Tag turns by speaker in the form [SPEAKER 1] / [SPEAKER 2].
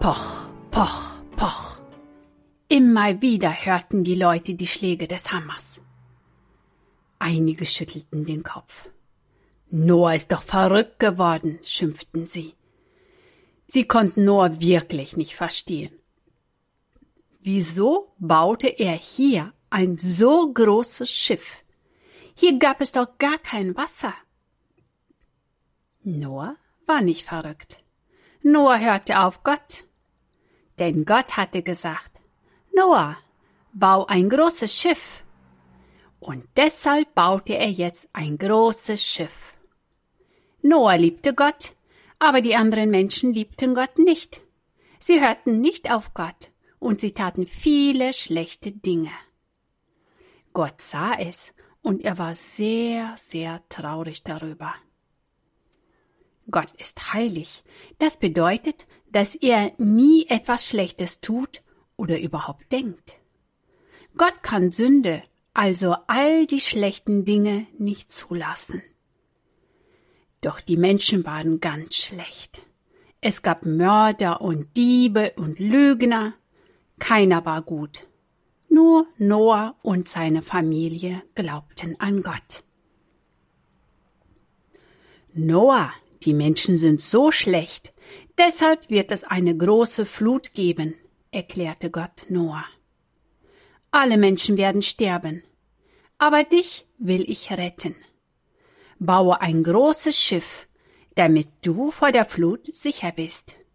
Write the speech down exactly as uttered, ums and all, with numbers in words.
[SPEAKER 1] Poch, poch, poch. Immer wieder hörten die Leute die Schläge des Hammers. Einige schüttelten den Kopf. Noah ist doch verrückt geworden, schimpften sie. Sie konnten Noah wirklich nicht verstehen. Wieso baute er hier ein so großes Schiff? Hier gab es doch gar kein Wasser. Noah war nicht verrückt. Noah hörte auf Gott. Denn Gott hatte gesagt, Noah, bau ein großes Schiff. Und deshalb baute er jetzt ein großes Schiff. Noah liebte Gott, aber die anderen Menschen liebten Gott nicht. Sie hörten nicht auf Gott und sie taten viele schlechte Dinge. Gott sah es und er war sehr, sehr traurig darüber. Gott ist heilig. Das bedeutet, dass er nie etwas Schlechtes tut oder überhaupt denkt. Gott kann Sünde, also all die schlechten Dinge, nicht zulassen. Doch die Menschen waren ganz schlecht. Es gab Mörder und Diebe und Lügner. Keiner war gut. Nur Noah und seine Familie glaubten an Gott. Noah, die Menschen sind so schlecht, deshalb wird es eine große Flut geben, erklärte Gott Noah. Alle Menschen werden sterben, aber dich will ich retten. Baue ein großes Schiff, damit du vor der Flut sicher bist.